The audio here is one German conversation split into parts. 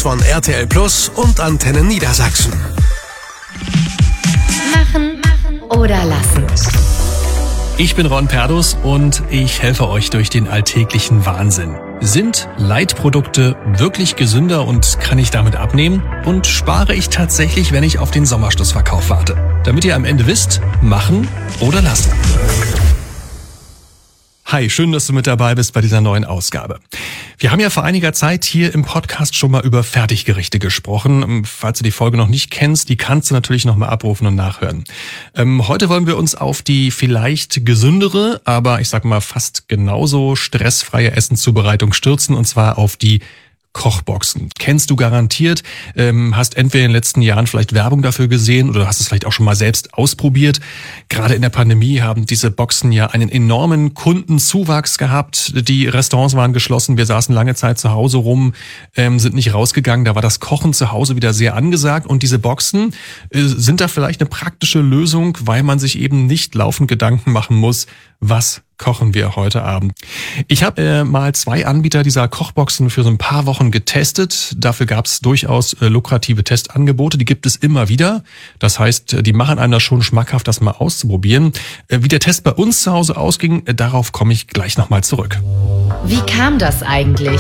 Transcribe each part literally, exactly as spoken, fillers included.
von R T L Plus und Antenne Niedersachsen. Machen oder lassen. Ich bin Ron Perdus und ich helfe euch durch den alltäglichen Wahnsinn. Sind Leitprodukte wirklich gesünder und kann ich damit abnehmen? Und spare ich tatsächlich, wenn ich auf den Sommerschlussverkauf warte? Damit ihr am Ende wisst, machen oder lassen. Hi, schön, dass du mit dabei bist bei dieser neuen Ausgabe. Wir haben ja vor einiger Zeit hier im Podcast schon mal über Fertiggerichte gesprochen. Falls du die Folge noch nicht kennst, die kannst du natürlich noch mal abrufen und nachhören. Ähm, heute wollen wir uns auf die vielleicht gesündere, aber ich sag mal fast genauso stressfreie Essenszubereitung stürzen, und zwar auf die Kochboxen. Kennst du garantiert, ähm, hast entweder in den letzten Jahren vielleicht Werbung dafür gesehen oder hast es vielleicht auch schon mal selbst ausprobiert. Gerade in der Pandemie haben diese Boxen ja einen enormen Kundenzuwachs gehabt. Die Restaurants waren geschlossen, wir saßen lange Zeit zu Hause rum, ähm, sind nicht rausgegangen. Da war das Kochen zu Hause wieder sehr angesagt und diese Boxen äh, sind da vielleicht eine praktische Lösung, weil man sich eben nicht laufend Gedanken machen muss, was kochen wir heute Abend. Ich habe äh, mal zwei Anbieter dieser Kochboxen für so ein paar Wochen getestet. Dafür gab es durchaus äh, lukrative Testangebote. Die gibt es immer wieder. Das heißt, die machen einem das schon schmackhaft, das mal auszuprobieren. Äh, wie der Test bei uns zu Hause ausging, äh, darauf komme ich gleich nochmal zurück. Wie kam das eigentlich?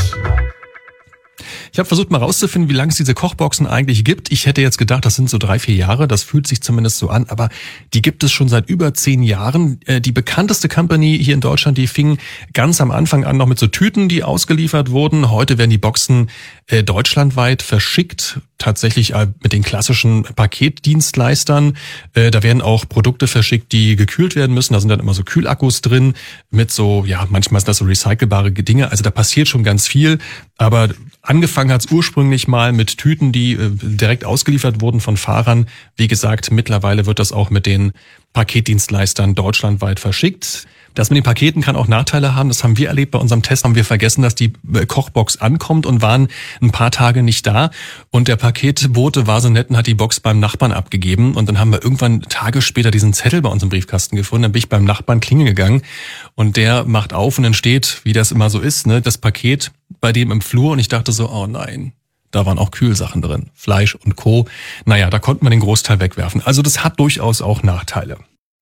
Ich habe versucht mal rauszufinden, wie lange es diese Kochboxen eigentlich gibt. Ich hätte jetzt gedacht, das sind so drei, vier Jahre. Das fühlt sich zumindest so an. Aber die gibt es schon seit über zehn Jahren. Die bekannteste Company hier in Deutschland, die fing ganz am Anfang an noch mit so Tüten, die ausgeliefert wurden. Heute werden die Boxen äh, deutschlandweit verschickt. Tatsächlich äh, mit den klassischen Paketdienstleistern. Äh, da werden auch Produkte verschickt, die gekühlt werden müssen. Da sind dann immer so Kühlakkus drin mit so, ja, manchmal sind das so recycelbare Dinge. Also da passiert schon ganz viel. Aber angefangen hat es ursprünglich mal mit Tüten, die äh, direkt ausgeliefert wurden von Fahrern. Wie gesagt, mittlerweile wird das auch mit den Paketdienstleistern deutschlandweit verschickt. Das mit den Paketen kann auch Nachteile haben. Das haben wir erlebt bei unserem Test. Haben wir vergessen, dass die Kochbox ankommt und waren ein paar Tage nicht da. Und der Paketbote war so nett und hat die Box beim Nachbarn abgegeben. Und dann haben wir irgendwann Tage später diesen Zettel bei uns im Briefkasten gefunden. Dann bin ich beim Nachbarn klingeln gegangen und der macht auf und dann steht, wie das immer so ist, ne, das Paket bei dem im Flur. Und ich dachte so, oh nein. Da waren auch Kühlsachen drin, Fleisch und Co. Naja, da konnte man den Großteil wegwerfen. Also das hat durchaus auch Nachteile.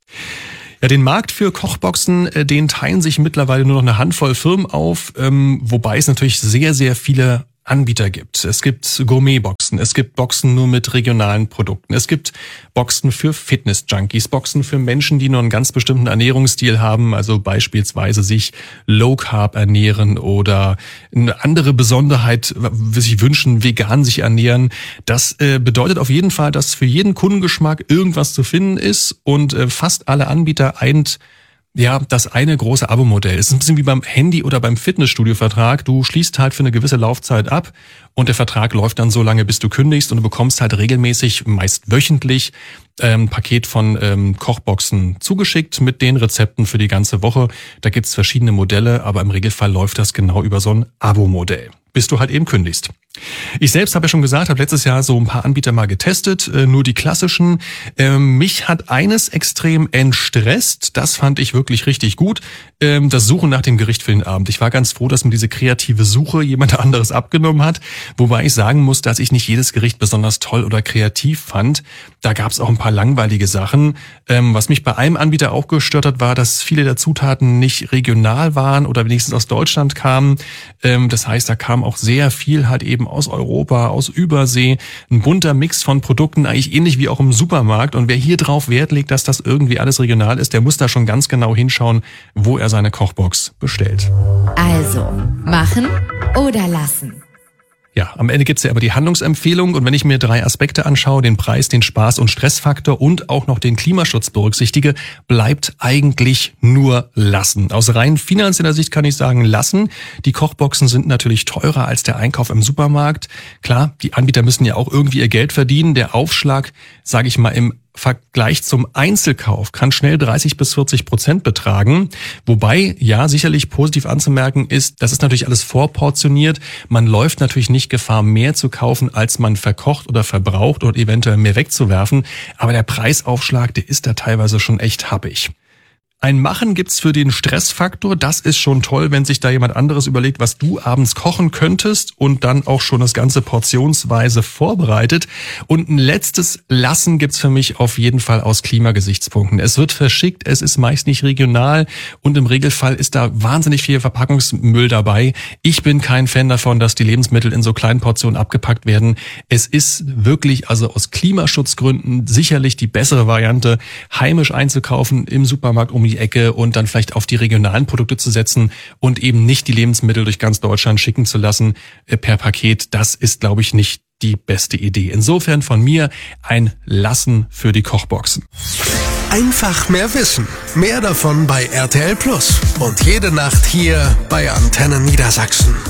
Ja, den Markt für Kochboxen, den teilen sich mittlerweile nur noch eine Handvoll Firmen auf, ähm, wobei es natürlich sehr, sehr viele Anbieter gibt. Es gibt Gourmetboxen, es gibt Boxen nur mit regionalen Produkten, es gibt Boxen für Fitness-Junkies, Boxen für Menschen, die nur einen ganz bestimmten Ernährungsstil haben, also beispielsweise sich Low-Carb ernähren oder eine andere Besonderheit, sich wünschen, vegan sich ernähren. Das äh, bedeutet auf jeden Fall, dass für jeden Kundengeschmack irgendwas zu finden ist und äh, fast alle Anbieter eint ja, das eine große Abo-Modell. Es ist ein bisschen wie beim Handy- oder beim Fitnessstudio-Vertrag. Du schließt halt für eine gewisse Laufzeit ab und der Vertrag läuft dann so lange, bis du kündigst und du bekommst halt regelmäßig, meist wöchentlich, ein ähm, Paket von ähm, Kochboxen zugeschickt mit den Rezepten für die ganze Woche. Da gibt's verschiedene Modelle, aber im Regelfall läuft das genau über so ein Abo-Modell, bis du halt eben kündigst. Ich selbst habe ja schon gesagt, habe letztes Jahr so ein paar Anbieter mal getestet, äh, nur die klassischen. Ähm, mich hat eines extrem entstresst, das fand ich wirklich richtig gut, ähm, das Suchen nach dem Gericht für den Abend. Ich war ganz froh, dass mir diese kreative Suche jemand anderes abgenommen hat, wobei ich sagen muss, dass ich nicht jedes Gericht besonders toll oder kreativ fand. Da gab es auch ein paar langweilige Sachen. Ähm, was mich bei einem Anbieter auch gestört hat, war, dass viele der Zutaten nicht regional waren oder wenigstens aus Deutschland kamen. Ähm, das heißt, da kam auch sehr viel halt eben aus Europa, aus Übersee, ein bunter Mix von Produkten, eigentlich ähnlich wie auch im Supermarkt. Und wer hier drauf Wert legt, dass das irgendwie alles regional ist, der muss da schon ganz genau hinschauen, wo er seine Kochbox bestellt. Also, machen oder lassen? Ja, am Ende gibt's ja aber die Handlungsempfehlung und wenn ich mir drei Aspekte anschaue, den Preis, den Spaß und Stressfaktor und auch noch den Klimaschutz berücksichtige, bleibt eigentlich nur lassen. Aus rein finanzieller Sicht kann ich sagen, lassen. Die Kochboxen sind natürlich teurer als der Einkauf im Supermarkt. Klar, die Anbieter müssen ja auch irgendwie ihr Geld verdienen. Der Aufschlag, sage ich mal, im Vergleich zum Einzelkauf kann schnell dreißig bis vierzig Prozent betragen. Wobei, ja, sicherlich positiv anzumerken ist, das ist natürlich alles vorportioniert. Man läuft natürlich nicht Gefahr, mehr zu kaufen, als man verkocht oder verbraucht oder eventuell mehr wegzuwerfen. Aber der Preisaufschlag, der ist da teilweise schon echt happig. Ein Machen gibt's für den Stressfaktor. Das ist schon toll, wenn sich da jemand anderes überlegt, was du abends kochen könntest und dann auch schon das Ganze portionsweise vorbereitet. Und ein letztes Lassen gibt's für mich auf jeden Fall aus Klimagesichtspunkten. Es wird verschickt, es ist meist nicht regional und im Regelfall ist da wahnsinnig viel Verpackungsmüll dabei. Ich bin kein Fan davon, dass die Lebensmittel in so kleinen Portionen abgepackt werden. Es ist wirklich, also aus Klimaschutzgründen, sicherlich die bessere Variante, heimisch einzukaufen im Supermarkt um die Ecke und dann vielleicht auf die regionalen Produkte zu setzen und eben nicht die Lebensmittel durch ganz Deutschland schicken zu lassen äh, per Paket. Das ist, glaube ich, nicht die beste Idee. Insofern von mir ein Lassen für die Kochboxen. Einfach mehr Wissen. Mehr davon bei R T L Plus. Und jede Nacht hier bei Antenne Niedersachsen.